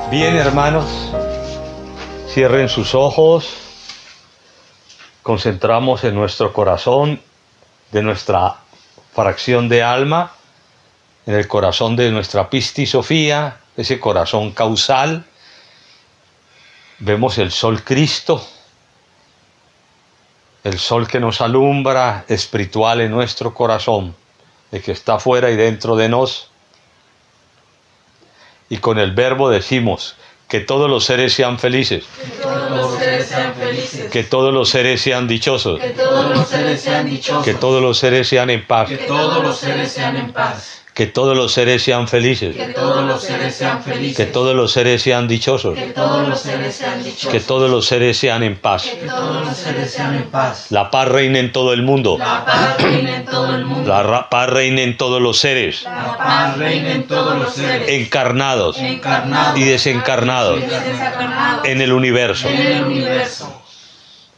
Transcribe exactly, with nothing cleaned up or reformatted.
Bien, hermanos, cierren sus ojos, concentramos en nuestro corazón, de nuestra fracción de alma, en el corazón de nuestra Pistis Sofía, ese corazón causal. Vemos el sol Cristo, el sol que nos alumbra espiritual en nuestro corazón, el que está fuera y dentro de nos. Y con el verbo decimos que todos los seres sean felices, que todos los seres sean felices, que todos los seres sean dichosos, que todos los seres sean dichosos, que todos los seres sean en paz, que todos los seres sean en paz, que todos los seres sean felices, que todos los seres sean felices, que todos los seres sean dichosos, que todos los seres sean dichosos, que todos los seres sean en paz. que todos los seres sean en paz. La paz reina en todo el mundo, La paz reina en todo el mundo. la ra- paz reina en todos los seres, La paz reina en todos los seres, encarnados encarnados y desencarnados y desencarnados en el universo. en el universo.